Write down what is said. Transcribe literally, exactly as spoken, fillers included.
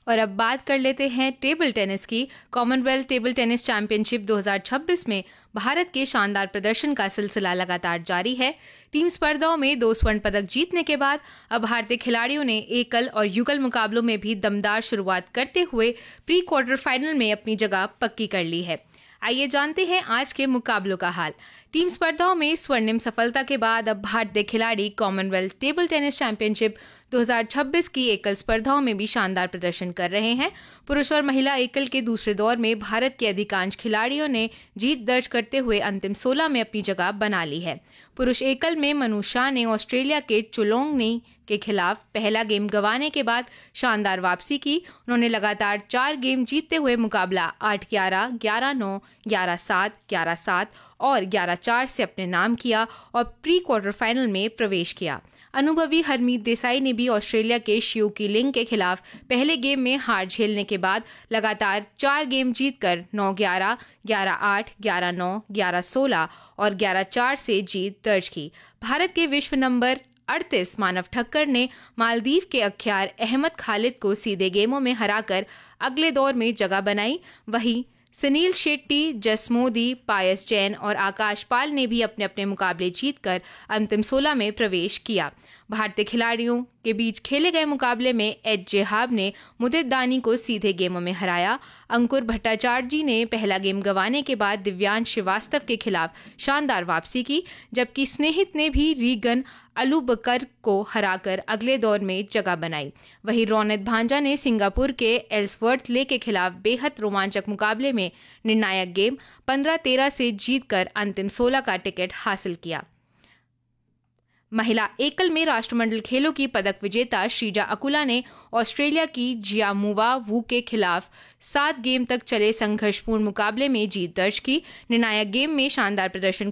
और अब बात कर लेते हैं टेबल टेनिस की। कॉमनवेल्थ टेबल टेनिस चैंपियनशिप दो हज़ार छब्बीस में भारत के शानदार प्रदर्शन का सिलसिला लगातार जारी है। टीम स्पर्धाओं में दो स्वर्ण पदक जीतने के बाद अब भारतीय खिलाड़ियों ने एकल और युगल मुकाबलों में भी दमदार शुरुआत करते हुए प्री क्वार्टर फाइनल में अपनी जगह पक्की कर ली है। आइए जानते हैं आज के मुकाबलों का हाल। टीम स्पर्धाओं में स्वर्णिम सफलता के बाद अब भारतीय खिलाड़ी कॉमनवेल्थ टेबल टेनिस चैंपियनशिप दो हज़ार छब्बीस की एकल स्पर्धाओं में भी शानदार प्रदर्शन कर रहे हैं। पुरुष और महिला एकल के दूसरे दौर में भारत के अधिकांश खिलाड़ियों ने जीत दर्ज करते हुए अंतिम सोलह में अपनी जगह बना ली है। पुरुष एकल में मनु शाह ने ऑस्ट्रेलिया के चुलोंगनी के खिलाफ पहला गेम गंवाने के बाद शानदार वापसी की। उन्होंने लगातार चार गेम जीतते हुए मुकाबला आठ ग्यारह, ग्यारह नौ, ग्यारह सात, ग्यारह सात और ग्यारह चार से अपने नाम किया और प्री क्वार्टर फाइनल में प्रवेश किया। अनुभवी हरमीत देसाई ने भी ऑस्ट्रेलिया के शिव की लिंग के खिलाफ पहले गेम में हार झेलने के बाद लगातार चार गेम जीतकर नौ ग्यारह, ग्यारह आठ, ग्यारह नौ, ग्यारह सोलह और ग्यारह चार से जीत दर्ज की। भारत के विश्व नंबर अड़तीस मानव ठक्कर ने मालदीव के अख्यार अहमद खालिद को सीधे गेमों में हराकर अगले दौर में जगह बनाई। वहीं सुनील शेट्टी, जसमोदी, पायस जैन और आकाश पाल ने भी अपने अपने मुकाबले जीतकर अंतिम सोलह में प्रवेश किया। भारतीय खिलाड़ियों के बीच खेले गए मुकाबले में एच जेहाब ने मुदित दानी को सीधे गेमों में हराया। अंकुर भट्टाचार्य ने पहला गेम गंवाने के बाद दिव्यांश श्रीवास्तव के खिलाफ शानदार वापसी की, जबकि स्नेहित ने भी रीगन अलूबकर को हराकर अगले दौर में जगह बनाई। वहीं रौनित भांजा ने सिंगापुर के एल्सवर्थ ले के खिलाफ बेहद रोमांचक मुकाबले में निर्णायक गेम पंद्रह तेरह से जीतकर अंतिम सोलह का टिकट हासिल किया। महिला एकल में राष्ट्रमंडल खेलों की पदक विजेता श्रीजा अकुला ने ऑस्ट्रेलिया की जियामुवा वू के खिलाफ सात गेम तक चले संघर्षपूर्ण मुकाबले में जीत दर्ज की। निर्णायक गेम में शानदार प्रदर्शन